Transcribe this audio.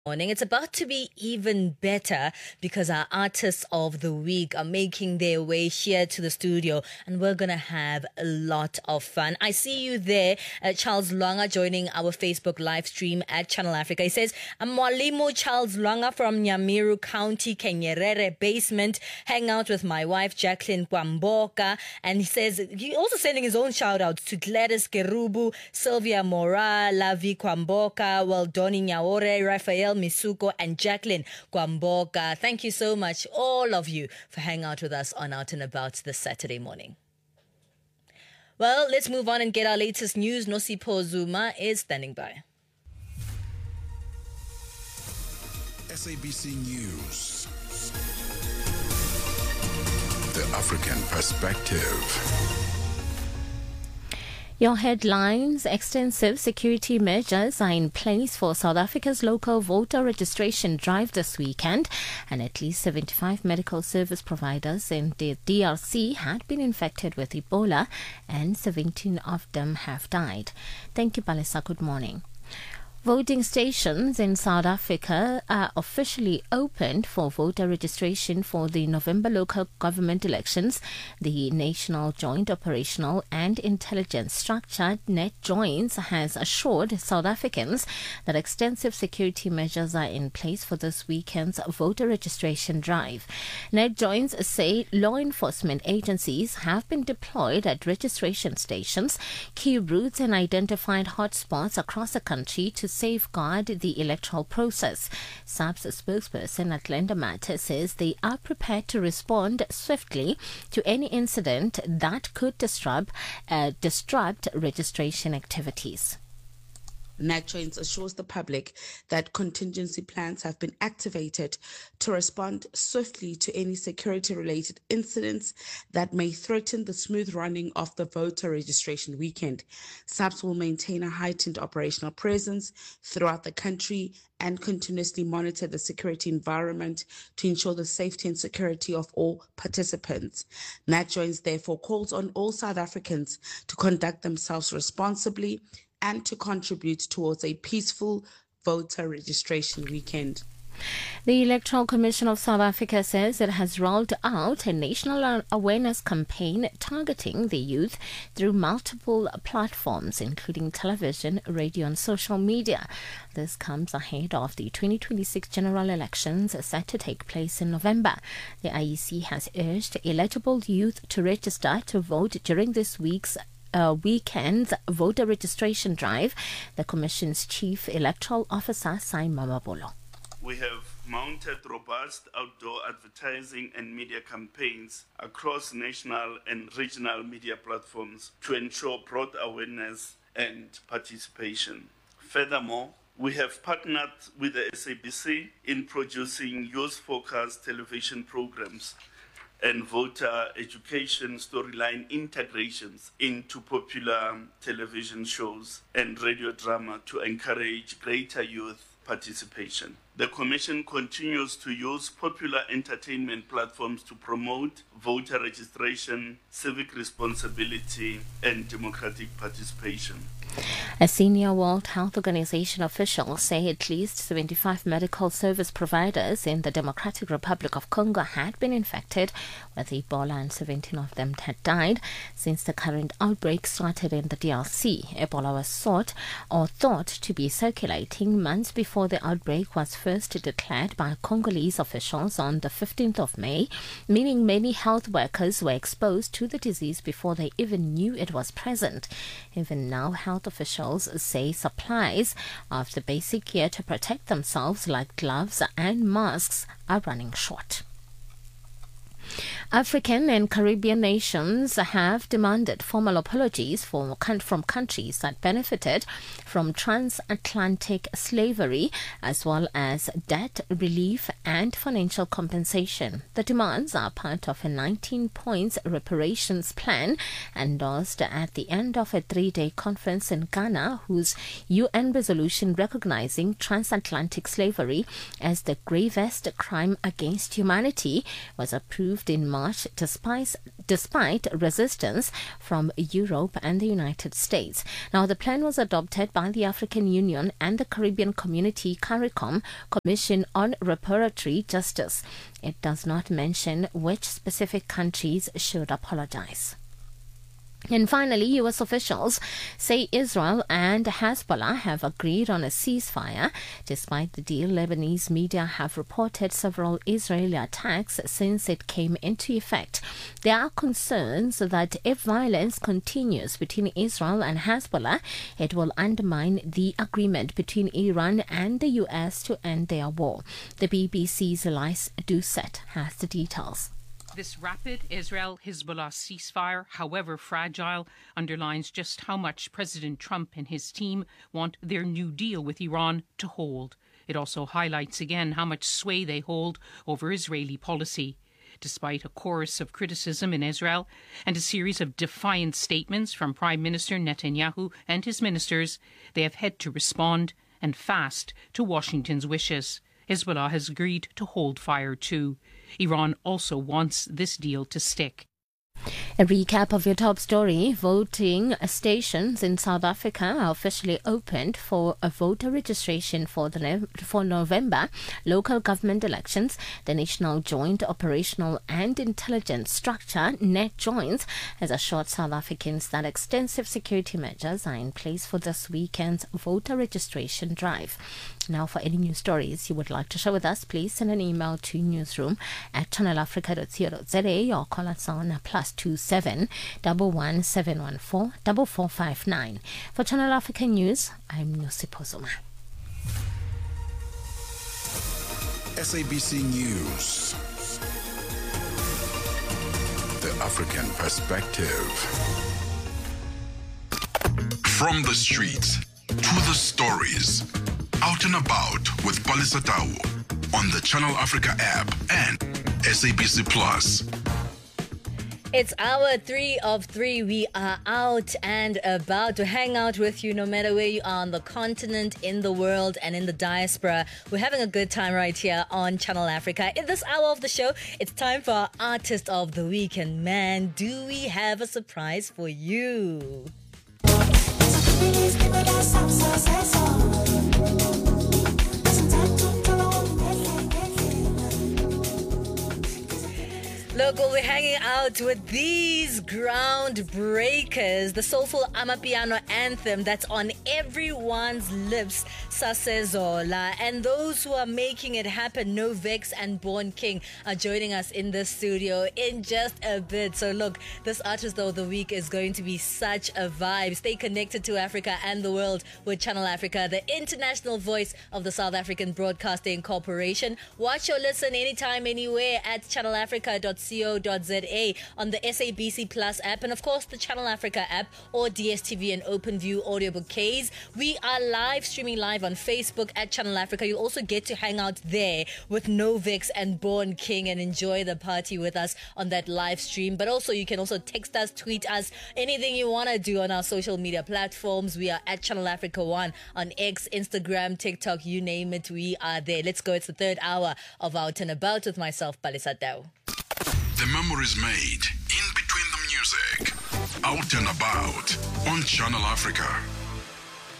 Morning. It's about to be even better because our artists of the week are making their way here to the studio and we're going to have a lot of fun. I see you there, Charles Lwanga, joining our Facebook live stream at Channel Africa. He says, I'm Mwalimu Charles Lwanga from Nyamiru County, Kenyerere basement, hang out with my wife, Jacqueline Kwamboka. And he says, he's also sending his own shout outs to Gladys Kerubu, Sylvia Mora, Lavi Kwamboka, Doni Nyaore, Raphael Misuko and Jacqueline Kwamboka. Thank you so much, all of you, for hanging out with us on Out and About this Saturday morning. Well, let's move on and get our latest news. Nosipho Zuma is standing by. SABC News. The African Perspective. Your headlines: extensive security measures are in place for South Africa's local voter registration drive this weekend, and at least 75 medical service providers in the DRC had been infected with Ebola, and 17 of them have died. Thank you, Palesa. Good morning. Voting stations in South Africa are officially opened for voter registration for the November local government elections. The National Joint Operational and Intelligence Structure, NetJoins, has assured South Africans that extensive security measures are in place for this weekend's voter registration drive. NetJoins say law enforcement agencies have been deployed at registration stations, key routes and identified hotspots across the country to safeguard the electoral process. SAP's spokesperson at Lendermat says they are prepared to respond swiftly to any incident that could disrupt registration activities. NetJoins assures the public that contingency plans have been activated to respond swiftly to any security-related incidents that may threaten the smooth running of the voter registration weekend. SAPS will maintain a heightened operational presence throughout the country and continuously monitor the security environment to ensure the safety and security of all participants. NetJoins therefore calls on all South Africans to conduct themselves responsibly and to contribute towards a peaceful voter registration weekend. The Electoral Commission of South Africa says it has rolled out a national awareness campaign targeting the youth through multiple platforms, including television, radio and social media. This comes ahead of the 2026 general elections set to take place in November. The IEC has urged eligible youth to register to vote during this weekend's voter registration drive. The Commission's Chief Electoral Officer, Simon Mamabolo. We have mounted robust outdoor advertising and media campaigns across national and regional media platforms to ensure broad awareness and participation. Furthermore, we have partnered with the SABC in producing youth-focused television programs and voter education storyline integrations into popular television shows and radio drama to encourage greater youth participation. The Commission continues to use popular entertainment platforms to promote voter registration, civic responsibility, and democratic participation. A senior World Health Organization official say at least 75 medical service providers in the Democratic Republic of Congo had been infected with Ebola, and 17 of them had died. Since the current outbreak started in the DRC, Ebola was thought to be circulating months before the outbreak was first declared by Congolese officials on the 15th of May, meaning many health workers were exposed to the disease before they even knew it was present. Even now, health officials say supplies of the basic gear to protect themselves, like gloves and masks, are running short. African and Caribbean nations have demanded formal apologies from countries that benefited from transatlantic slavery, as well as debt relief and financial compensation. The demands are part of a 19-point reparations plan endorsed at the end of a 3-day conference in Ghana, whose UN resolution recognizing transatlantic slavery as the gravest crime against humanity was approved in March March despite resistance from Europe and the United States. Now, the plan was adopted by the African Union and the Caribbean Community CARICOM Commission on Reparatory Justice. It does not mention which specific countries should apologize. And finally, U.S. officials say Israel and Hezbollah have agreed on a ceasefire. Despite the deal, Lebanese media have reported several Israeli attacks since it came into effect. There are concerns that if violence continues between Israel and Hezbollah, it will undermine the agreement between Iran and the U.S. to end their war. The BBC's Elise Doucette has the details. This rapid Israel-Hezbollah ceasefire, however fragile, underlines just how much President Trump and his team want their new deal with Iran to hold. It also highlights again how much sway they hold over Israeli policy. Despite a chorus of criticism in Israel and a series of defiant statements from Prime Minister Netanyahu and his ministers, they have had to respond, and fast, to Washington's wishes. Hezbollah has agreed to hold fire too. Iran also wants this deal to stick. A recap of your top story. Voting stations in South Africa are officially opened for a voter registration for November local government elections. The National Joint Operational and Intelligence Structure, NET joins, has assured South Africans that extensive security measures are in place for this weekend's voter registration drive. Now, for any news stories you would like to share with us, please send an email to newsroom@channelafrica.co.za or call us on +27 11 714 4459. For Channel Africa News, I'm Nusi Pozuma. SABC News. The African Perspective. From the streets to the stories. Out and About with Palisa Tau on the Channel Africa app and SABC Plus. It's hour 3 of 3. We are out and about to hang out with you no matter where you are on the continent, in the world, and in the diaspora. We're having a good time right here on Channel Africa. In this hour of the show, it's time for our Artist of the Week. And man, do we have a surprise for you. Look, we're hanging out with these groundbreakers. The soulful Amapiano anthem that's on everyone's lips, Sasezola. And those who are making it happen, Novex and Born King, are joining us in the studio in just a bit. So look, this Artist of the Week is going to be such a vibe. Stay connected to Africa and the world with Channel Africa, the international voice of the South African Broadcasting Corporation. Watch or listen anytime, anywhere at channelafrica.co.za, on the SABC Plus app, and of course the Channel Africa app or DSTV and OpenView audio bouquets. We are streaming live on Facebook at Channel Africa. You'll also get to hang out there with Novex and Born King and enjoy the party with us on that live stream. But also you can also text us, tweet us, anything you want to do on our social media platforms. We are at Channel Africa 1 on X, Instagram, TikTok, you name it, we are there. Let's go. It's the third hour of Out and About with myself, Palisa Tau. The memories made in between the music. Out and About on Channel Africa.